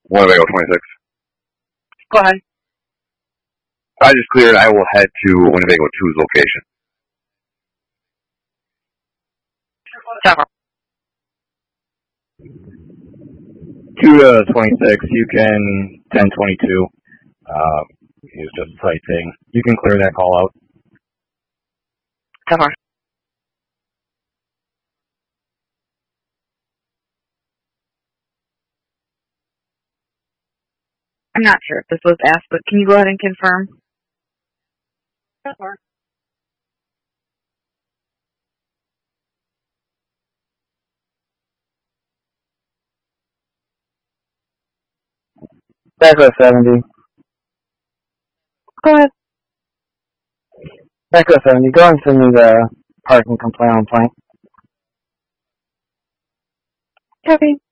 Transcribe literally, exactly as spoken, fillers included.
Winnebago twenty-six. Go ahead. I just cleared. I will head to Winnebago two's location. Several. two to twenty-six, you can ten twenty-two. Uh, use just sightseeing. You can clear that call out. Several. I'm not sure if this was asked, but can you go ahead and confirm? Several. Echo seventy. Go ahead. Echo seventy, go and send me the parking complaint on plan. Copy.